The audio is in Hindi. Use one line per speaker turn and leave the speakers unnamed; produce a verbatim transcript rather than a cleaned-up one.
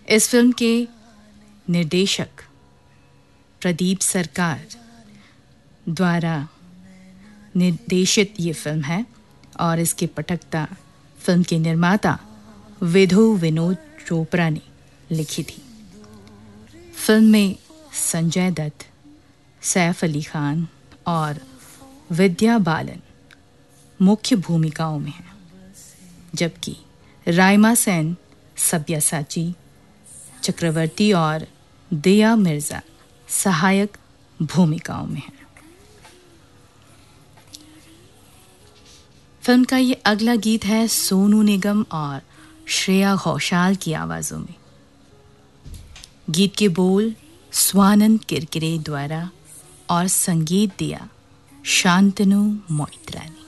इस फिल्म के निर्देशक प्रदीप सरकार द्वारा निर्देशित ये फिल्म है और इसके पटकथा फिल्म के निर्माता विधु विनोद चोपड़ा ने लिखी थी। फिल्म में संजय दत्त, सैफ अली खान और विद्या बालन मुख्य भूमिकाओं में हैं, जबकि राइमा सेन, सब्यासाची चक्रवर्ती और दिया मिर्जा सहायक भूमिकाओं में हैं। फिल्म का ये अगला गीत है सोनू निगम और श्रेया घोषाल की आवाजों में। गीत के बोल स्वानंद किरकिरे द्वारा और संगीत दिया शांतनु मोइत्रा ने।